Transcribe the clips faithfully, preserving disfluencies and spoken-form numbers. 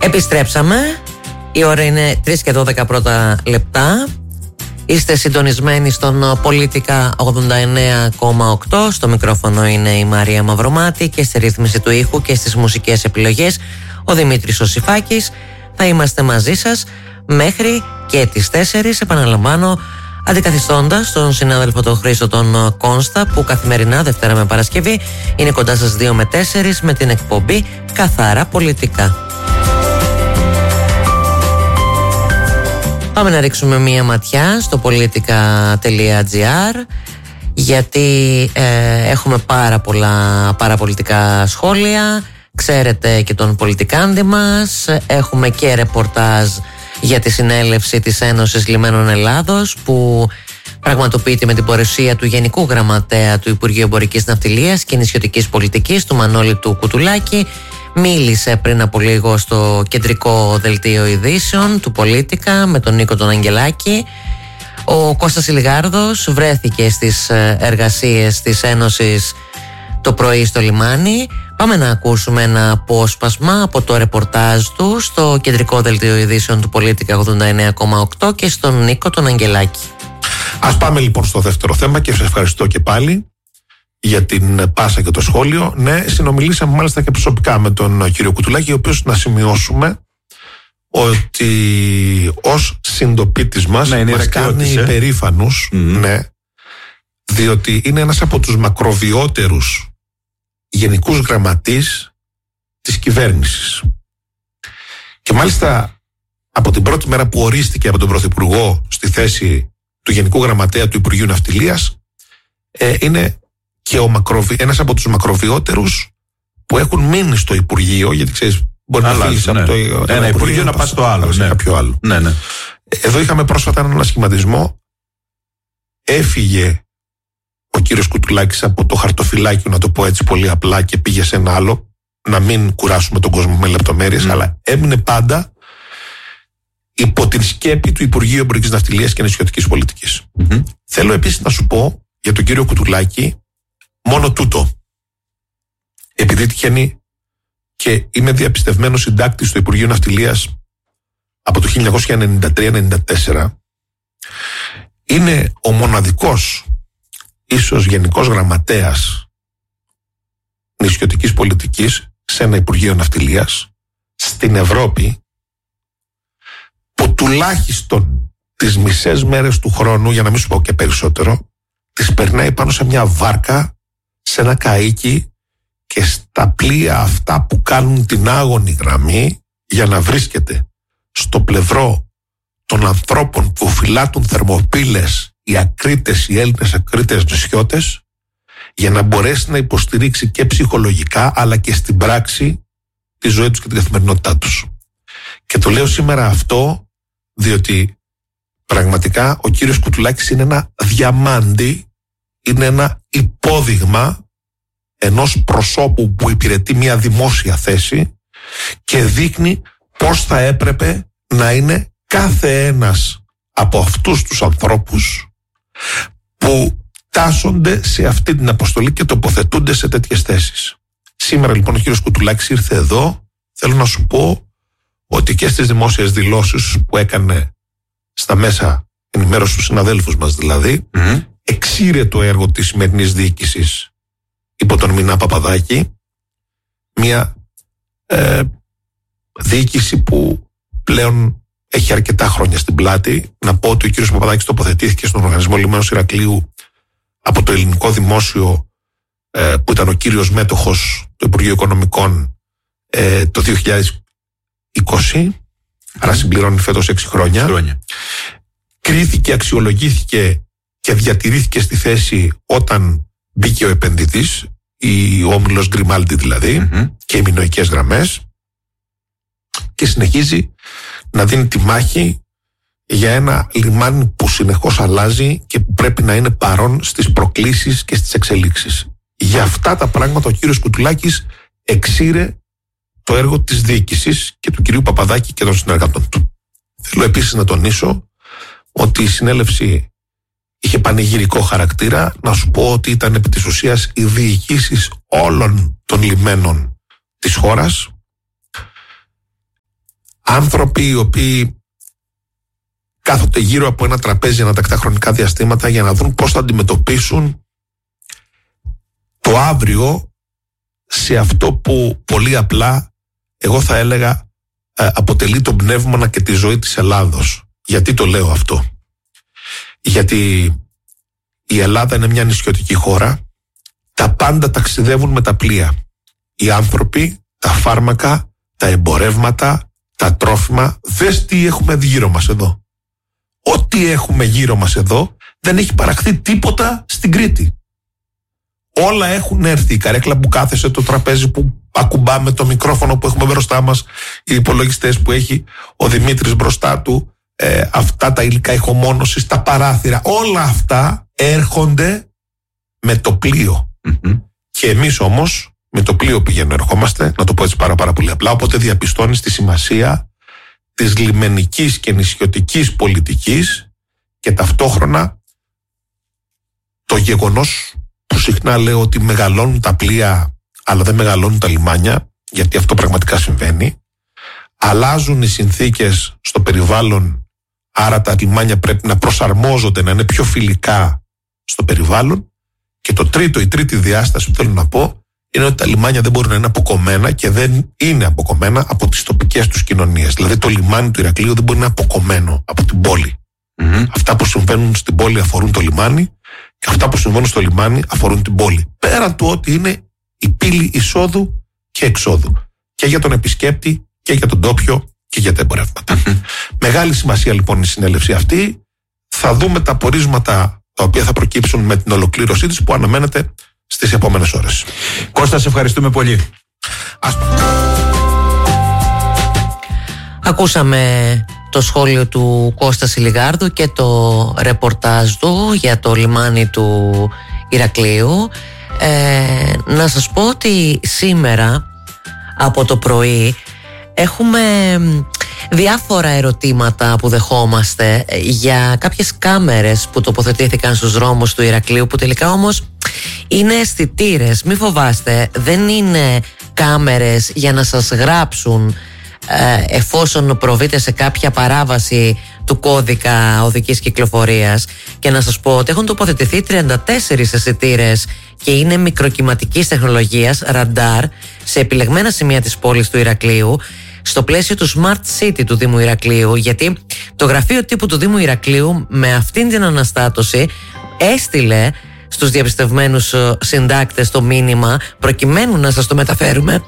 Επιστρέψαμε. Η ώρα είναι τρεις και δώδεκα πρώτα λεπτά. Είστε συντονισμένοι στον Πολίτικα ογδόντα εννέα κόμμα οκτώ. Στο μικρόφωνο είναι η Μαρία Μαυρομάτη και στη ρύθμιση του ήχου και στις μουσικές επιλογές ο Δημήτρης Οσιφάκης. Θα είμαστε μαζί σας μέχρι και τις τέσσερις, επαναλαμβάνω, αντικαθιστώντας τον συνάδελφο τον Χρήστο τον Κόνστα, που καθημερινά Δευτέρα με Παρασκευή είναι κοντά σας δύο με τέσσερις με την εκπομπή Καθαρά Πολιτικά. Πάμε να ρίξουμε μία ματιά στο politica.gr, γιατί ε, έχουμε πάρα πολλά παραπολιτικά σχόλια. Ξέρετε και τον πολιτικάντη μας. Έχουμε και ρεπορτάζ για τη συνέλευση της Ένωσης Λιμένων Ελλάδος, που πραγματοποιείται με την παρουσία του Γενικού Γραμματέα του Υπουργείου Εμπορικής Ναυτιλίας και Νησιωτικής Πολιτικής, του Μανώλη του Κουτουλάκη. Μίλησε πριν από λίγο στο κεντρικό δελτίο ειδήσεων του Πολίτικα με τον Νίκο τον Αγγελάκη. Ο Κώστας Ηλιγάρδος βρέθηκε στις εργασίες της Ένωσης το πρωί στο λιμάνι. Πάμε να ακούσουμε ένα απόσπασμα από το ρεπορτάζ του στο κεντρικό δελτίο ειδήσεων του Πολίτικα ογδόντα εννέα κόμμα οκτώ και στον Νίκο τον Αγγελάκη. Ας πάμε λοιπόν στο δεύτερο θέμα και σας ευχαριστώ και πάλι για την πάσα και το σχόλιο. Ναι, συνομιλήσαμε μάλιστα και προσωπικά με τον κύριο Κουτουλάκη, ο οποίος, να σημειώσουμε ότι ως συντοπίτης μας, ναι, μας κάνει ε? περήφανους, mm-hmm. ναι, διότι είναι ένας από τους μακροβιότερους γενικούς γραμματείς της κυβέρνησης. Και μάλιστα από την πρώτη μέρα που ορίστηκε από τον Πρωθυπουργό στη θέση του Γενικού Γραμματέα του Υπουργείου Ναυτιλίας, ε, είναι και ο μακροβι... ένας από τους μακροβιότερους που έχουν μείνει στο Υπουργείο, γιατί ξέρεις, μπορεί να φύγεις ναι. από το ένα Υπουργείο, Υπουργείο να πας στο άλλο, ναι. κάποιο άλλο. Ναι, ναι. Εδώ είχαμε πρόσφατα έναν ανασχηματισμό. Έφυγε ο κύριος Κουτουλάκης από το χαρτοφυλάκιο, να το πω έτσι πολύ απλά, και πήγε σε ένα άλλο, να μην κουράσουμε τον κόσμο με λεπτομέρειες, mm. αλλά έμεινε πάντα υπό την σκέπη του Υπουργείου Εμπορικής Ναυτιλίας και Νησιωτικής Πολιτικής. Mm-hmm. Θέλω επίσης να σου πω για τον κύριο Κουτουλάκη μόνο τούτο. Επειδή τυχαίνει και είμαι διαπιστευμένος συντάκτης στο Υπουργείο Ναυτιλίας από το χίλια εννιακόσια ενενήντα τρία ενενήντα τέσσερα, είναι ο μοναδικός ίσως γενικός γραμματέας νησιωτικής πολιτικής σε ένα Υπουργείο Ναυτιλίας στην Ευρώπη, που τουλάχιστον τις μισές μέρες του χρόνου, για να μην σου πω και περισσότερο, τις περνάει πάνω σε μια βάρκα, σε ένα καΐκι και στα πλοία αυτά που κάνουν την άγωνη γραμμή για να βρίσκεται στο πλευρό των ανθρώπων που φυλάτουν θερμοπύλες, οι ακρίτες, οι Έλληνες ακρίτες νησιώτες, για να μπορέσει να υποστηρίξει και ψυχολογικά αλλά και στην πράξη τη ζωή τους και την καθημερινότητά τους. Και το λέω σήμερα αυτό διότι πραγματικά ο κύριος Κουτουλάκης είναι ένα διαμάντι, είναι ένα υπόδειγμα ενός προσώπου που υπηρετεί μια δημόσια θέση και δείχνει πώς θα έπρεπε να είναι κάθε ένας από αυτούς τους ανθρώπους που τάσσονται σε αυτή την αποστολή και τοποθετούνται σε τέτοιες θέσεις. Σήμερα λοιπόν ο κύριος Κουτουλάκης ήρθε εδώ. Θέλω να σου πω ότι και στις δημόσιες δηλώσεις που έκανε στα μέσα ενημέρωση του συναδέλφους μας δηλαδή, mm-hmm. εξήρε το έργο της σημερινής διοίκησης υπό τον Μινά Παπαδάκη, μια ε, διοίκηση που πλέον έχει αρκετά χρόνια στην πλάτη. Να πω ότι ο κύριος Παπαδάκης τοποθετήθηκε στον Οργανισμό Λιμένος Ηρακλείου από το ελληνικό δημόσιο, ε, που ήταν ο κύριος μέτοχος του Υπουργείου Οικονομικών ε, το δύο χιλιάδες είκοσι, mm. άρα συμπληρώνει φέτος έξι χρόνια. χρόνια. Κρίθηκε, αξιολογήθηκε και διατηρήθηκε στη θέση όταν μπήκε ο επενδυτής, ο όμιλος Γκριμάλντι δηλαδή, mm-hmm. και οι μινοικές γραμμές, και συνεχίζει να δίνει τη μάχη για ένα λιμάνι που συνεχώς αλλάζει και που πρέπει να είναι παρόν στις προκλήσεις και στις εξελίξεις. Για αυτά τα πράγματα ο κύριος Κουτουλάκης εξήρε το έργο της διοίκησης και του κυρίου Παπαδάκη και των συνεργατών του. Θέλω επίσης να τονίσω ότι η συνέλευση είχε πανηγυρικό χαρακτήρα. Να σου πω ότι ήταν επί της ουσίας οι διοικήσεις όλων των λιμένων της χώρας. άνθρωποι οι οποίοι κάθονται γύρω από ένα τραπέζι ανατακτά χρονικά διαστήματα για να δουν πώς θα αντιμετωπίσουν το αύριο σε αυτό που πολύ απλά εγώ θα έλεγα αποτελεί το πνεύμονα και τη ζωή της Ελλάδος. Γιατί το λέω αυτό? Γιατί η Ελλάδα είναι μια νησιωτική χώρα, τα πάντα ταξιδεύουν με τα πλοία. Οι άνθρωποι, τα φάρμακα, τα εμπορεύματα, τα τρόφιμα, δες τι έχουμε γύρω μας εδώ. Ό,τι έχουμε γύρω μας εδώ δεν έχει παραχθεί τίποτα στην Κρήτη. Όλα έχουν έρθει. Η καρέκλα που κάθεσε, το τραπέζι που ακουμπάμε, το μικρόφωνο που έχουμε μπροστά μας, οι υπολογιστές που έχει ο Δημήτρης μπροστά του, ε, αυτά τα υλικά ηχομόνωσης, τα παράθυρα, όλα αυτά έρχονται με το πλοίο. Mm-hmm. Και εμείς όμως με το πλοίο πηγαίνουμε, ερχόμαστε, να το πω έτσι πάρα, πάρα πολύ απλά, οπότε διαπιστώνεις τη σημασία της λιμενικής και νησιωτικής πολιτικής και ταυτόχρονα το γεγονός που συχνά λέω ότι μεγαλώνουν τα πλοία αλλά δεν μεγαλώνουν τα λιμάνια, γιατί αυτό πραγματικά συμβαίνει. Αλλάζουν οι συνθήκες στο περιβάλλον, άρα τα λιμάνια πρέπει να προσαρμόζονται, να είναι πιο φιλικά στο περιβάλλον. Και το τρίτο, η τρίτη διάσταση που θέλω να πω είναι ότι τα λιμάνια δεν μπορούν να είναι αποκομμένα και δεν είναι αποκομμένα από τις τοπικές τους κοινωνίες. Δηλαδή το λιμάνι του Ηρακλείου δεν μπορεί να είναι αποκομμένο από την πόλη. Mm-hmm. Αυτά που συμβαίνουν στην πόλη αφορούν το λιμάνι και αυτά που συμβαίνουν στο λιμάνι αφορούν την πόλη. Πέρα του ότι είναι η πύλη εισόδου και εξόδου. Και για τον επισκέπτη και για τον τόπιο και για τα εμπορεύματα. Mm-hmm. Μεγάλη σημασία λοιπόν η συνέλευση αυτή. Θα δούμε τα πορίσματα τα οποία θα προκύψουν με την ολοκλήρωσή της που αναμένεται στις επόμενες ώρες. Κώστα, σε ευχαριστούμε πολύ. Ας... Ακούσαμε το σχόλιο του Κώστα Σιλιγάρδου και το ρεπορτάζ του για το λιμάνι του Ηρακλείου. Ε, να σας πω ότι σήμερα από το πρωί έχουμε διάφορα ερωτήματα που δεχόμαστε για κάποιες κάμερες που τοποθετήθηκαν στους δρόμους του Ηρακλείου, που τελικά όμως είναι αισθητήρες. Μη φοβάστε, δεν είναι κάμερες για να σας γράψουν ε, εφόσον προβείτε σε κάποια παράβαση του κώδικα οδικής κυκλοφορίας. Και να σας πω ότι έχουν τοποθετηθεί τριάντα τέσσερις αισθητήρες και είναι μικροκυματικής τεχνολογίας, ραντάρ, σε επιλεγμένα σημεία της πόλης του Ηρακλείου, στο πλαίσιο του Smart City του Δήμου Ηρακλείου, γιατί το γραφείο τύπου του Δήμου Ηρακλείου με αυτήν την αναστάτωση έστειλε στους διαπιστευμένους συντάκτες το μήνυμα προκειμένου να σας το μεταφέρουμε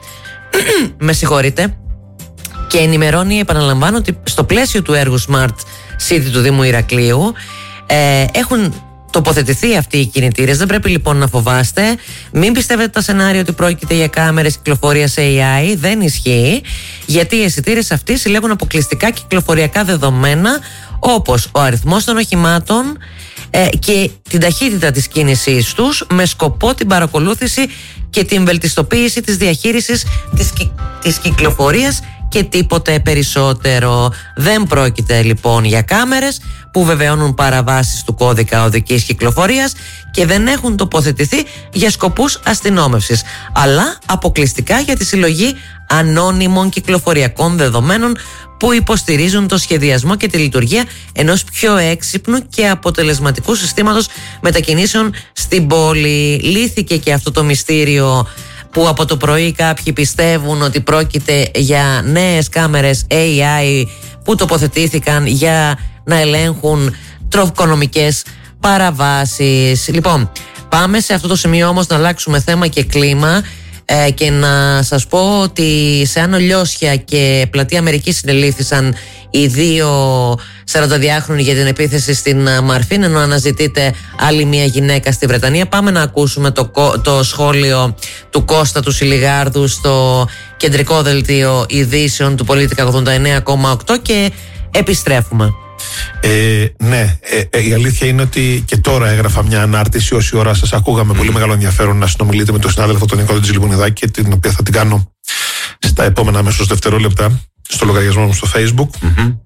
με συγχωρείτε, και ενημερώνει, επαναλαμβάνω, ότι στο πλαίσιο του έργου Smart City του Δήμου Ηρακλείου ε, έχουν τοποθετηθεί αυτοί οι κινητήρες. Δεν πρέπει λοιπόν να φοβάστε. Μην πιστεύετε τα σενάρια ότι πρόκειται για κάμερες κυκλοφορίας έι άι. Δεν ισχύει, γιατί οι αισθητήρες αυτοί συλλέγουν αποκλειστικά κυκλοφοριακά δεδομένα, όπως ο αριθμός των οχημάτων ε, και την ταχύτητα της κίνησής τους, με σκοπό την παρακολούθηση και την βελτιστοποίηση της διαχείρισης της, κυ... της κυκλοφορίας και τίποτε περισσότερο. Δεν πρόκειται λοιπόν για κάμερες που βεβαιώνουν παραβάσεις του κώδικα οδικής κυκλοφορίας και δεν έχουν τοποθετηθεί για σκοπούς αστυνόμευσης, αλλά αποκλειστικά για τη συλλογή ανώνυμων κυκλοφοριακών δεδομένων που υποστηρίζουν το σχεδιασμό και τη λειτουργία ενός πιο έξυπνου και αποτελεσματικού συστήματος μετακινήσεων στην πόλη. Λύθηκε και αυτό το μυστήριο που από το πρωί κάποιοι πιστεύουν ότι πρόκειται για νέες κάμερες έι άι που τοποθετήθηκαν για να ελέγχουν τροχοκονομικές παραβάσεις. Λοιπόν, πάμε σε αυτό το σημείο όμως να αλλάξουμε θέμα και κλίμα ε, και να σας πω ότι σε Άνω Λιώσια και Πλατεία Αμερικής συνελήφθησαν οι δύο σαρανταδυάχρονοι για την επίθεση στην Μαρφίν, ενώ αναζητείται άλλη μια γυναίκα στη Βρετανία. Πάμε να ακούσουμε το, το σχόλιο του Κώστα του Σιλιγάρδου στο κεντρικό δελτίο ειδήσεων του Πολίτικα ογδόντα εννέα κόμμα οκτώ και επιστρέφουμε. Ε, ναι, ε, ε, η αλήθεια είναι ότι και τώρα έγραφα μια ανάρτηση. Όση ώρα σας ακούγα με πολύ μεγάλο ενδιαφέρον να συνομιλείτε με τον συνάδελφο τον Νικόλα Τζιλιμονιδάκη, την οποία θα την κάνω στα επόμενα αμέσως δευτερόλεπτα στο λογαριασμό μου στο Facebook. Mm-hmm.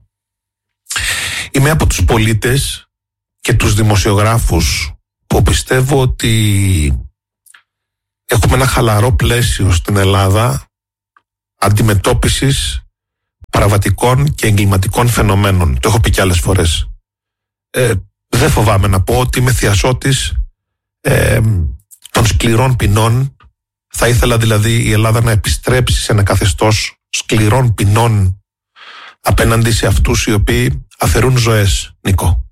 Είμαι από τους πολίτες και τους δημοσιογράφους που πιστεύω ότι έχουμε ένα χαλαρό πλαίσιο στην Ελλάδα αντιμετώπισης παραβατικών και εγκληματικών φαινομένων. Το έχω πει και άλλες φορές. Ε, δεν φοβάμαι να πω ότι είμαι θειασότης ε, των σκληρών ποινών. Θα ήθελα δηλαδή η Ελλάδα να επιστρέψει σε ένα καθεστώς σκληρών ποινών απέναντι σε αυτούς οι οποίοι αφαιρούν ζωές, Νίκο.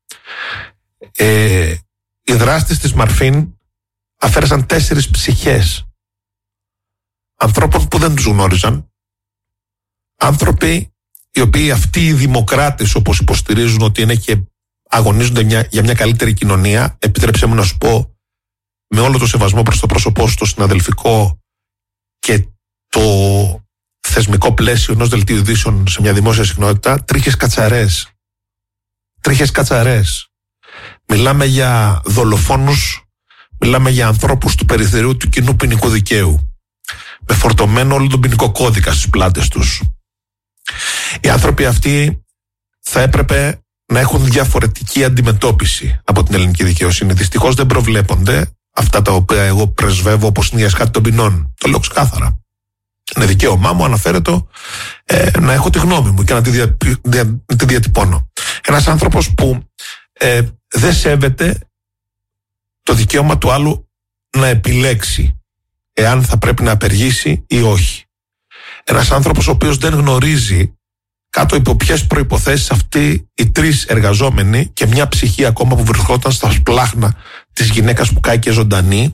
Ε, οι δράστες της Μαρφίν αφαίρεσαν τέσσερις ψυχές ανθρώπων που δεν τους γνώριζαν, άνθρωποι οι οποίοι αυτοί οι δημοκράτες, όπως υποστηρίζουν ότι είναι και αγωνίζονται μια, για μια καλύτερη κοινωνία, επιτρέψέ μου να σου πω με όλο το σεβασμό προς το πρόσωπό σου, το συναδελφικό και το θεσμικό πλαίσιο ενός δελτίου ειδήσεων σε μια δημόσια συχνότητα, τρίχες κατσαρές. Τρίχες κατσαρές. Μιλάμε για δολοφόνους, μιλάμε για ανθρώπους του περιθωρίου του κοινού ποινικού δικαίου, με φορτωμένο όλο τον ποινικό κώδικα στις πλάτες τους. Οι άνθρωποι αυτοί θα έπρεπε να έχουν διαφορετική αντιμετώπιση από την ελληνική δικαιοσύνη. Δυστυχώς δεν προβλέπονται αυτά τα οποία εγώ πρεσβεύω, όπως είναι η ασκάτη των ποινών. Το λέω ξεκάθαρα. Είναι δικαίωμά μου, αναφέρεται, ε, να έχω τη γνώμη μου και να τη, δια, δια, τη διατυπώνω. Ένας άνθρωπος που ε, δεν σέβεται το δικαίωμα του άλλου να επιλέξει εάν θα πρέπει να απεργήσει ή όχι. Ένας άνθρωπος ο οποίος δεν γνωρίζει κάτω υπό ποιες προϋποθέσεις αυτοί οι τρεις εργαζόμενοι και μια ψυχή ακόμα που βρισκόταν στα σπλάχνα της γυναίκας που κάηκε ζωντανή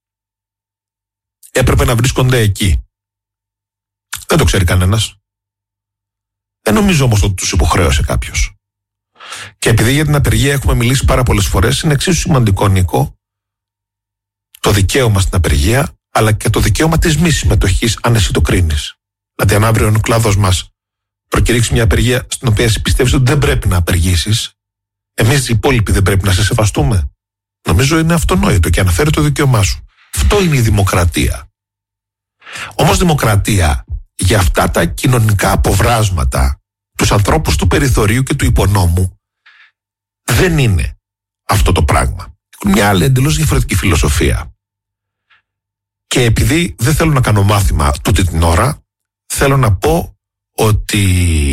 έπρεπε να βρίσκονται εκεί. Δεν το ξέρει κανένας. Δεν νομίζω όμως ότι τους υποχρέωσε κάποιος. Και επειδή για την απεργία έχουμε μιλήσει πάρα πολλές φορές, είναι εξίσου σημαντικό, Νίκο, το δικαίωμα στην απεργία, αλλά και το δικαίωμα της μη συμμετοχής, αν εσύ το κρίνεις. Δηλαδή, αν αύριο ο κλάδος μας προκηρύξει μια απεργία στην οποία εσύ πιστεύεις ότι δεν πρέπει να απεργήσεις, εμείς οι υπόλοιποι δεν πρέπει να σε σεβαστούμε. Νομίζω είναι αυτονόητο και αναφέρει το δικαίωμά σου. Αυτό είναι η δημοκρατία. Όμως δημοκρατία για αυτά τα κοινωνικά αποβράσματα, τους ανθρώπους του περιθωρίου και του υπονόμου, δεν είναι αυτό το πράγμα. Έχουν μια άλλη εντελώς διαφορετική φιλοσοφία. Και επειδή δεν θέλω να κάνω μάθημα τούτη την ώρα, θέλω να πω ότι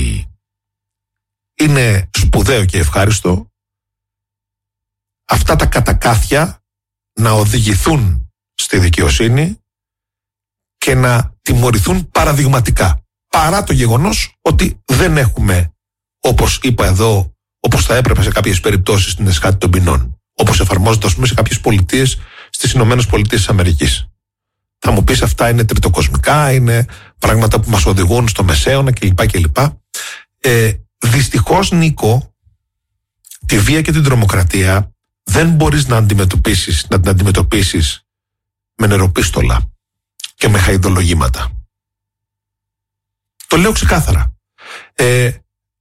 είναι σπουδαίο και ευχάριστο αυτά τα κατακάθια να οδηγηθούν στη δικαιοσύνη και να τιμωρηθούν παραδειγματικά. Παρά το γεγονός ότι δεν έχουμε, όπως είπα εδώ, όπως θα έπρεπε σε κάποιες περιπτώσεις την ασκάτη των ποινών, όπως εφαρμόζεται ας πούμε σε κάποιες πολιτείες στις Ηνωμένες Πολιτείες της Αμερικής. Θα μου πεις αυτά είναι τριτοκοσμικά, είναι πράγματα που μας οδηγούν στο μεσαίωνα κλπ. κλπ. Ε, δυστυχώς, Νίκο, τη βία και την τρομοκρατία δεν μπορείς να αντιμετωπίσεις, να την αντιμετωπίσεις με νεροπίστολα και με χαϊδολογήματα. Το λέω ξεκάθαρα. Ε,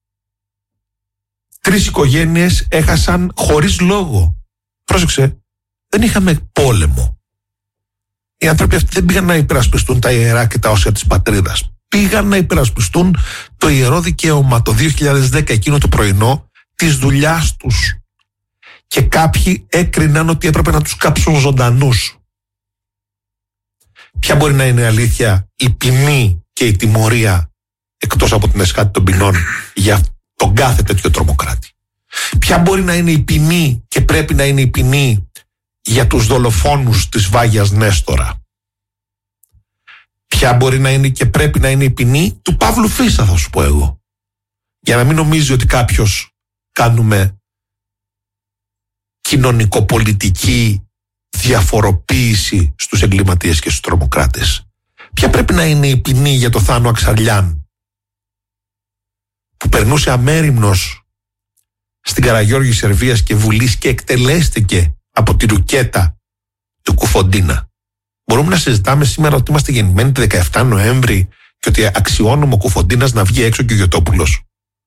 τρεις οικογένειες έχασαν χωρίς λόγο. Πρόσεξε, δεν είχαμε πόλεμο. Οι άνθρωποι αυτοί δεν πήγαν να υπερασπιστούν τα ιερά και τα όσια της πατρίδας. Πήγαν να υπερασπιστούν το ιερό δικαίωμα το δύο χιλιάδες δέκα, εκείνο το πρωινό, της δουλειάς τους. Και κάποιοι έκριναν ότι έπρεπε να τους κάψουν ζωντανούς. Ποια μπορεί να είναι αλήθεια η ποινή και η τιμωρία εκτός από την ασκάτη των ποινών για τον κάθε τέτοιο τρομοκράτη? Ποια μπορεί να είναι η ποινή και πρέπει να είναι η ποινή για τους δολοφόνους της Βάγιας Νέστορα? Ποια μπορεί να είναι και πρέπει να είναι η ποινή του Παύλου Φίσα, θα σου πω εγώ? Για να μην νομίζει ότι κάποιος κάνουμε κοινωνικοπολιτική διαφοροποίηση στους εγκληματίες και στους τρομοκράτες. Ποια πρέπει να είναι η ποινή για το Θάνο Αξαρλιάν, που περνούσε αμέριμνος στην Καραγιώργη Σερβίας και Βουλής και εκτελέστηκε από τη ρουκέτα του Κουφοντίνα? Μπορούμε να συζητάμε σήμερα ότι είμαστε γεννημένοι τη δεκαεφτά Νοέμβρη και ότι αξιώνουμε ο Κουφοντίνας να βγει έξω και ο Γιωτόπουλος?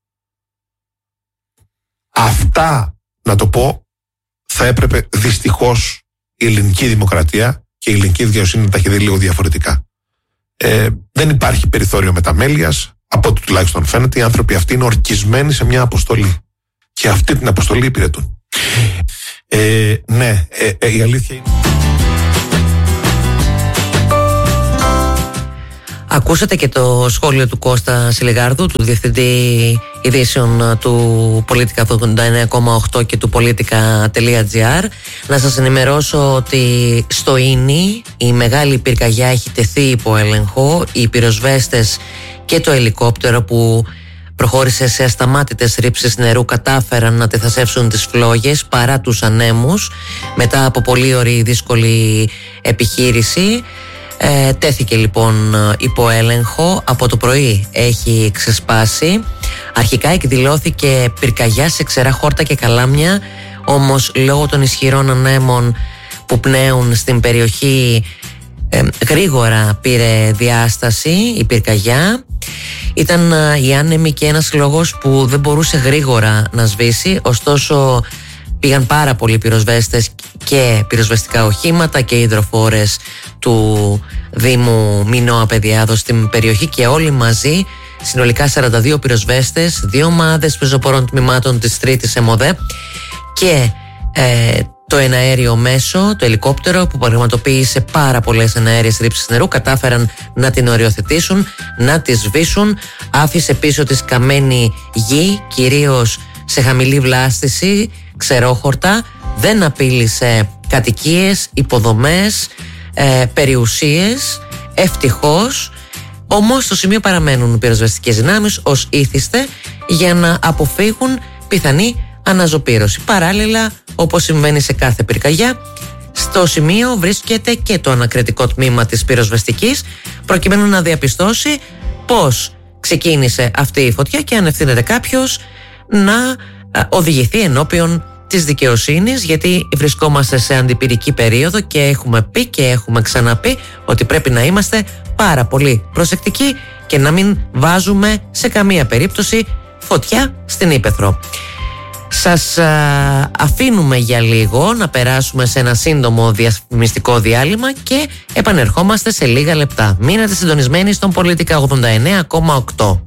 Αυτά, να το πω, θα έπρεπε δυστυχώς η ελληνική δημοκρατία και η ελληνική δικαιοσύνη να τα έχει δει λίγο διαφορετικά. Ε, δεν υπάρχει περιθώριο μεταμέλειας, από ό,τι τουλάχιστον φαίνεται. Οι άνθρωποι αυτοί είναι ορκισμένοι σε μια αποστολή και αυτή την αποστολή υπηρετούν. Ε, ναι, ε, ε, η αλήθεια είναι... Ακούσατε και το σχόλιο του Κώστα Σιλιγάρδου, του Διευθυντή Ειδήσεων του Politica ογδόντα εννέα κόμμα οκτώ και του Politica.gr. Να σας ενημερώσω ότι στο Ίνι η μεγάλη πυρκαγιά έχει τεθεί υπό έλεγχο. Οι πυροσβέστες και το ελικόπτερο που προχώρησε σε ασταμάτητες ρήψεις νερού κατάφεραν να τεθασεύσουν τις φλόγες παρά τους ανέμους μετά από πολύ ωραία δύσκολη επιχείρηση. Ε, τέθηκε λοιπόν υπό έλεγχο. Από το πρωί έχει ξεσπάσει. Αρχικά εκδηλώθηκε πυρκαγιά σε ξερά χόρτα και καλάμια, όμως λόγω των ισχυρών ανέμων που πνέουν στην περιοχή ε, γρήγορα πήρε διάσταση η πυρκαγιά. Ήταν ε, οι άνεμοι και ένας λόγος που δεν μπορούσε γρήγορα να σβήσει, ωστόσο πήγαν πάρα πολλοί πυροσβέστες και πυροσβεστικά οχήματα και υδροφόρες του Δήμου Μινώα Παιδιάδος στην περιοχή και όλοι μαζί, συνολικά σαράντα δύο πυροσβέστες, δύο ομάδες πεζοπορών τμήματων της τρίτης ΕΜΟΔΕ και ε, το εναέριο μέσο, το ελικόπτερο που πραγματοποίησε πάρα πολλές εναέριες ρήψεις νερού, κατάφεραν να την οριοθετήσουν, να τη σβήσουν. Άφησε πίσω της καμένη γη, κυρίως σε χαμηλή βλάστηση, ξερόχορτα, δεν απείλησε κατοικίες, υποδομές, ε, περιουσίες, ευτυχώς. Όμως στο σημείο παραμένουν πυροσβεστικές δυνάμεις ως ήθιστε για να αποφύγουν πιθανή αναζωπήρωση. Παράλληλα, όπως συμβαίνει σε κάθε πυρκαγιά, στο σημείο βρίσκεται και το ανακριτικό τμήμα της πυροσβεστικής προκειμένου να διαπιστώσει πώς ξεκίνησε αυτή η φωτιά και αν ευθύνεται κάποιος να οδηγηθεί ενώπιον της δικαιοσύνης, γιατί βρισκόμαστε σε αντιπυρική περίοδο και έχουμε πει και έχουμε ξαναπεί ότι πρέπει να είμαστε πάρα πολύ προσεκτικοί και να μην βάζουμε σε καμία περίπτωση φωτιά στην ύπαιθρο. Σας α, αφήνουμε για λίγο να περάσουμε σε ένα σύντομο διαφημιστικό διάλειμμα και επανερχόμαστε σε λίγα λεπτά. Μείνετε συντονισμένοι στον Politica ογδόντα εννέα κόμμα οκτώ.